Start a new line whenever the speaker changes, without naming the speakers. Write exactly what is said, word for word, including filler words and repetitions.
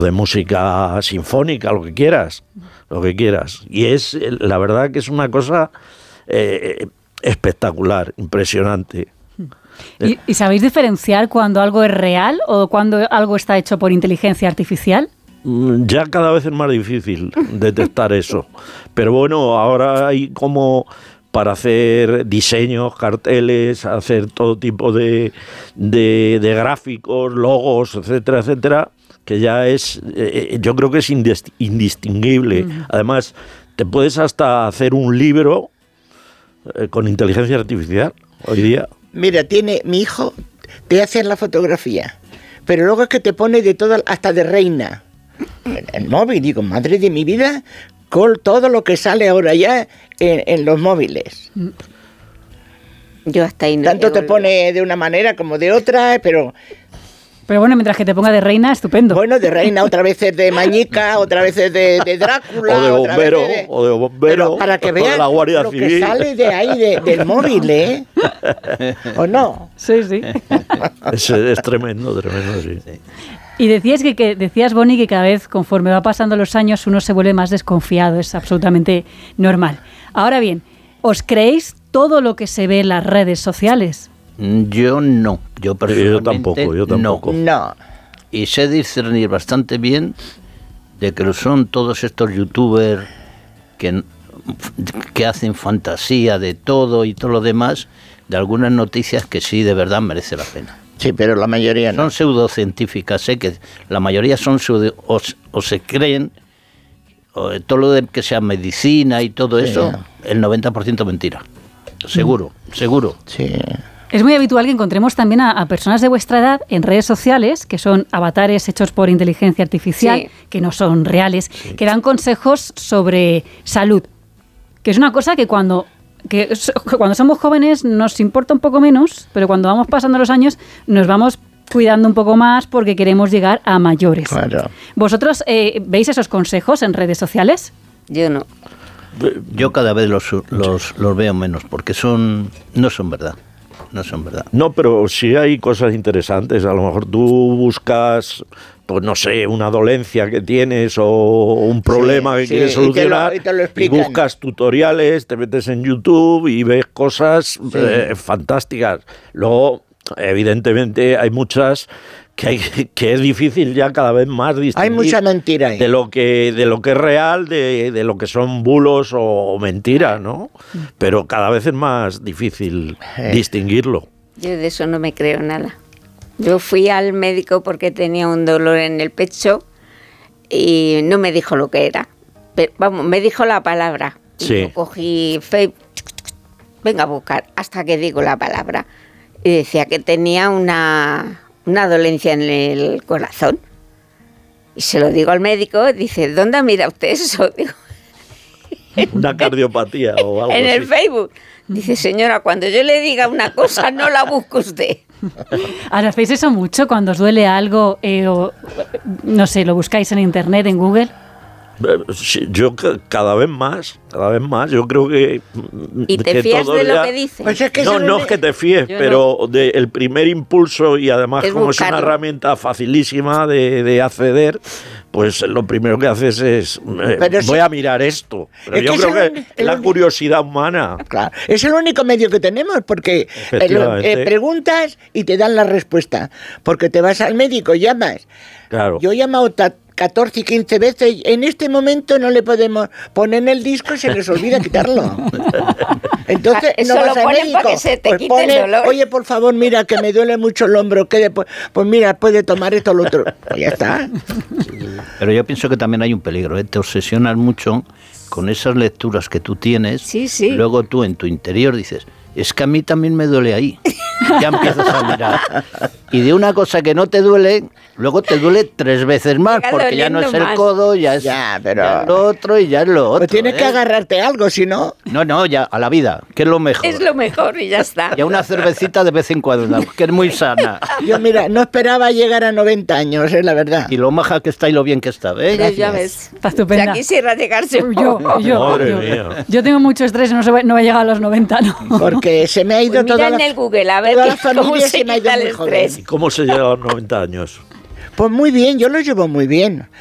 de música sinfónica, lo que quieras, lo que quieras. Y es, la verdad que es una cosa eh, espectacular, impresionante.
¿Y, ¿Y sabéis diferenciar cuando algo es real o cuando algo está hecho por inteligencia artificial?
Ya cada vez es más difícil detectar eso. Pero bueno, ahora hay como para hacer diseños, carteles, hacer todo tipo de, de, de gráficos, logos, etcétera, etcétera, que ya es, eh, yo creo que es indist- indistinguible. Mm. Además, te puedes hasta hacer un libro eh, con inteligencia artificial hoy día.
Mira, tiene mi hijo, te hace la fotografía, pero luego es que te pone de todo, hasta de reina. En el móvil, digo, madre de mi vida, con todo lo que sale ahora ya en, en los móviles.
Yo hasta ahí no
Tanto te pone de una manera como de otra, pero...
Pero bueno, mientras que te ponga de reina, estupendo.
Bueno, de reina, otra vez es de Mañica, otra vez es de, de Drácula.
O de bombero,
de,
o de bombero.
Pero para que vean lo
Civil.
Que sale de ahí, de, del móvil, ¿eh? ¿O no?
Sí, sí.
Es, es tremendo, tremendo, sí. sí.
Y decías que, que decías, Boni, que cada vez conforme va pasando los años uno se vuelve más desconfiado, es absolutamente normal. Ahora bien, ¿os creéis todo lo que se ve en las redes sociales?
Yo no, yo personalmente
yo tampoco, yo tampoco.
No. no.
Y sé discernir bastante bien de que son todos estos youtubers que, que hacen fantasía de todo y todo lo demás, de algunas noticias que sí de verdad merece la pena.
Sí, pero la mayoría no.
Son pseudocientíficas, sé que la mayoría son pseudo, o, o se creen, o todo lo de que sea medicina y todo sí, eso, no. El noventa por ciento mentira. Seguro, mm. seguro.
Sí.
Es muy habitual que encontremos también a, a personas de vuestra edad en redes sociales, que son avatares hechos por inteligencia artificial, sí. que no son reales, sí. que dan consejos sobre salud, que es una cosa que cuando... que cuando somos jóvenes nos importa un poco menos, pero cuando vamos pasando los años nos vamos cuidando un poco más porque queremos llegar a mayores.
Claro.
¿Vosotros eh, veis esos consejos en redes sociales?
Yo no.
Yo cada vez los, los, los veo menos porque son no son verdad. No son verdad.
No, pero sí hay cosas interesantes. A lo mejor tú buscas, pues no sé, una dolencia que tienes o un problema sí, que sí, quieres solucionar y, te lo, y, te lo y buscas tutoriales, te metes en YouTube y ves cosas sí. eh, fantásticas. Luego, evidentemente, hay muchas que, hay, que es difícil ya cada vez más distinguir.
Hay mucha mentira ahí.
De lo que, de lo que es real, de, de lo que son bulos o, o mentiras, ¿no? Pero cada vez es más difícil eh. distinguirlo.
Yo de eso no me creo nada. Yo fui al médico porque tenía un dolor en el pecho y no me dijo lo que era. Pero, vamos, me dijo la palabra.
Sí.
Y yo cogí Facebook, venga a buscar, hasta que digo la palabra. Y decía que tenía una, una dolencia en el corazón. Y se lo digo al médico, dice, ¿dónde mira usted eso? Digo,
una cardiopatía o algo
en
así.
el Facebook. Dice, señora, cuando yo le diga una cosa, no la busque usted.
Ahora, ¿hacéis eso mucho cuando os duele algo eh, o, no sé, lo buscáis en internet, en Google?
Yo cada vez más, cada vez más, yo creo que...
¿Y te
que
fías de
ya,
lo que dice?
Pues es que no, no es que te fíes, yo pero no. de, el primer impulso y además es como buscarlo. Es una herramienta facilísima de, de acceder, pues lo primero que haces es, eh, voy si, a mirar esto. Pero yo creo que es el, la el, curiosidad humana.
Claro, es el único medio que tenemos porque eh, lo, eh, preguntas y te dan la respuesta. Porque te vas al médico, llamas.
Claro.
Yo he llamado catorce y quince veces, en este momento no le podemos poner en el disco y se les olvida quitarlo. Entonces no vas al médico,
que se te
pues
quite
pone,
el dolor.
Oye, por favor, mira que me duele mucho el hombro, que después, pues mira, puede tomar esto o lo otro. Pues ya está.
Pero yo pienso que también hay un peligro, ¿eh? Te obsesionas mucho con esas lecturas que tú tienes,
sí, sí.
Luego tú en tu interior dices, es que a mí también me duele ahí. Ya empiezas a mirar. Y de una cosa que no te duele, luego te duele tres veces más, porque ya no es el codo, ya es
ya, pero...
ya lo otro y ya es lo otro.
Pues tienes
¿eh?
que agarrarte algo, si no...
No, no, ya, a la vida, que es lo mejor.
Es lo mejor y ya está.
Y a una cervecita de vez en cuando, que es muy sana.
Yo, mira, no esperaba llegar a noventa años, es la verdad.
Y lo maja que está y lo bien que está, ¿eh?
Pero ya ves.
Está estupenda.
Ya quisiera llegarse.
Yo, yo,
Madre
yo,
mía.
yo tengo mucho estrés y no, se, no he llegado a los noventa, ¿no?
Porque se me ha ido
pues
toda
mira
la...
en el Google, a ver
toda la
cómo
familia
se
se me ha ido
quita el
muy
estrés.
¿Y cómo se llega a los noventa años?
Pues muy bien, yo lo llevo muy bien.